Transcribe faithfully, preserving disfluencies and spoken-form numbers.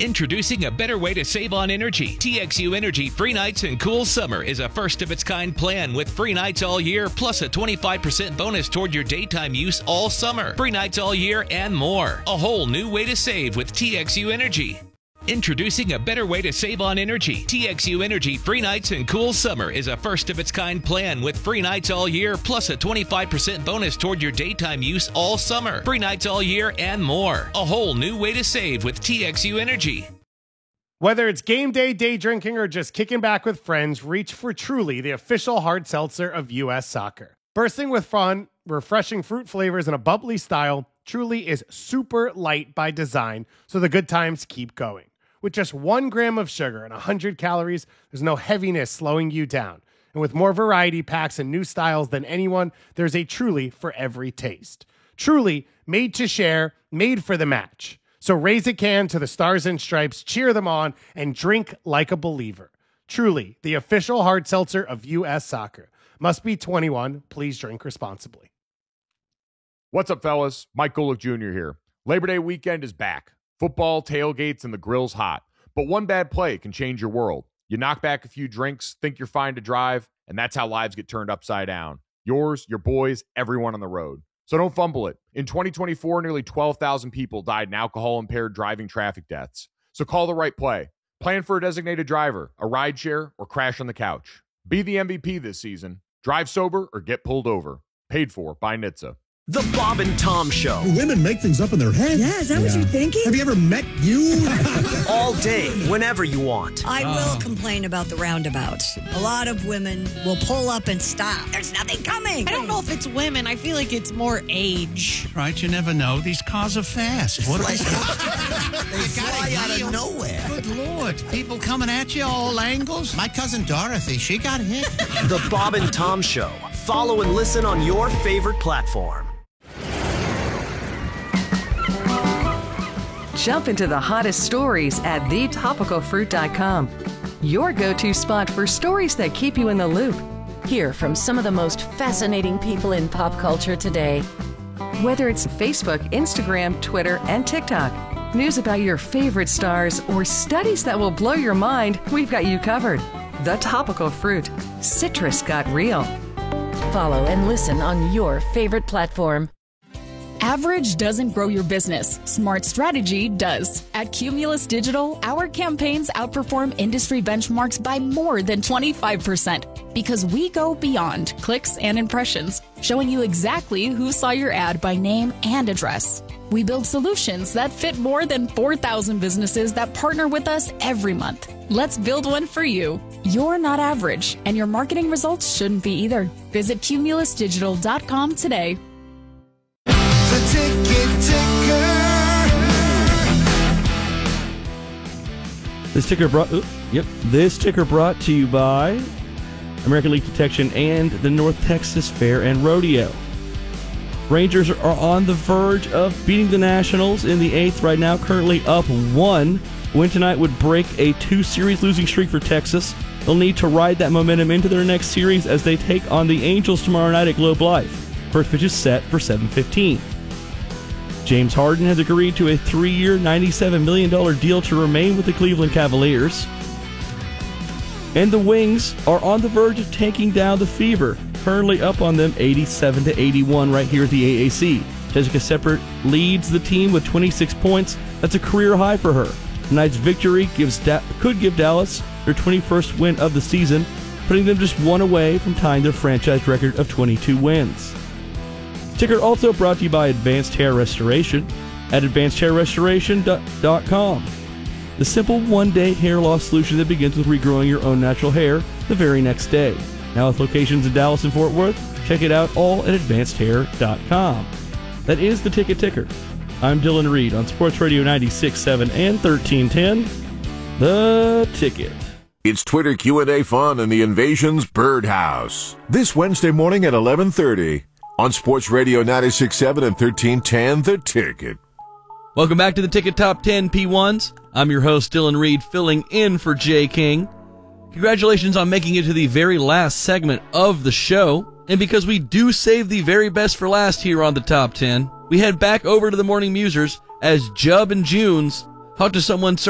Introducing a better way to save on energy. T X U Energy Free Nights and Cool Summer is a first-of-its-kind plan with free nights all year, plus a twenty-five percent bonus toward your daytime use all summer. Free nights all year and more. A whole new way to save with T X U Energy. Introducing a better way to save on energy. T X U Energy Free Nights and Cool Summer is a first-of-its-kind plan with free nights all year, plus a twenty-five percent bonus toward your daytime use all summer. Free nights all year and more. A whole new way to save with T X U Energy. Whether it's game day, day drinking, or just kicking back with friends, reach for Truly, the official hard seltzer of U S Soccer. Bursting with fun, refreshing fruit flavors, and a bubbly style, Truly is super light by design, so the good times keep going. With just one gram of sugar and one hundred calories, there's no heaviness slowing you down. And with more variety packs and new styles than anyone, there's a Truly for every taste. Truly, made to share, made for the match. So raise a can to the Stars and Stripes, cheer them on, and drink like a believer. Truly, the official hard seltzer of U S Soccer. Must be twenty-one. Please drink responsibly. What's up, fellas? Mike Golick Junior here. Labor Day weekend is back. Football, tailgates, and the grill's hot. But one bad play can change your world. You knock back a few drinks, think you're fine to drive, and that's how lives get turned upside down. Yours, your boys, everyone on the road. So don't fumble it. In twenty twenty-four, nearly twelve thousand people died in alcohol-impaired driving traffic deaths. So call the right play. Plan for a designated driver, a rideshare, or crash on the couch. Be the M V P this season. Drive sober or get pulled over. Paid for by N H T S A. The Bob and Tom Show. Women make things up in their head. Yeah, is that yeah. what you're thinking? Have you ever met you? All day, whenever you want. I oh. will complain about the roundabouts. A lot of women will pull up and stop. There's nothing coming. I don't know if it's women. I feel like it's more age. Right, you never know. These cars are fast. What they fly out of nowhere. Good Lord. People coming at you all angles. My cousin Dorothy, she got hit. The Bob and Tom Show. Follow and listen on your favorite platform. Jump into the hottest stories at the topical fruit dot com. Your go-to spot for stories that keep you in the loop. Hear from some of the most fascinating people in pop culture today. Whether it's Facebook, Instagram, Twitter, and TikTok, news about your favorite stars, or studies that will blow your mind, we've got you covered. The Topical Fruit. Citrus got real. Follow and listen on your favorite platform. Average doesn't grow your business. Smart strategy does. At Cumulus Digital, our campaigns outperform industry benchmarks by more than twenty-five percent because we go beyond clicks and impressions, showing you exactly who saw your ad by name and address. We build solutions that fit more than four thousand businesses that partner with us every month. Let's build one for you. You're not average, and your marketing results shouldn't be either. Visit cumulus digital dot com today. The Ticket Ticker. This ticker brought, oops, yep, this ticker brought to you by American Leak Detection and the North Texas Fair and Rodeo. Rangers are on the verge of beating the Nationals in the eighth right now, currently up one. Win tonight would break a two-series losing streak for Texas. They'll need to ride that momentum into their next series as they take on the Angels tomorrow night at Globe Life. First pitch is set for seven fifteen. James Harden has agreed to a three-year, ninety-seven million dollars deal to remain with the Cleveland Cavaliers. And the Wings are on the verge of taking down the Fever, currently up on them eighty-seven to eighty-one right here at the A A C. Jessica Seppert leads the team with twenty-six points. That's a career high for her. Tonight's victory gives da- could give Dallas their twenty-first win of the season, putting them just one away from tying their franchise record of twenty-two wins. Ticker also brought to you by Advanced Hair Restoration at advanced hair restoration dot com. The simple one-day hair loss solution that begins with regrowing your own natural hair the very next day. Now with locations in Dallas and Fort Worth, check it out all at advanced hair dot com. That is the Ticket Ticker. I'm Dylan Reed on Sports Radio ninety-six point seven and thirteen ten. The Ticket. It's Twitter Q and A fun in the Invasion's Birdhouse. This Wednesday morning at eleven thirty. On Sports Radio ninety-six point seven and thirteen ten, The Ticket. Welcome back to the Ticket Top ten P ones. I'm your host, Dylan Reed, filling in for Jay King. Congratulations on making it to the very last segment of the show. And because we do save the very best for last here on the Top ten, we head back over to the Morning Musers as Jubb and Junes talk to someone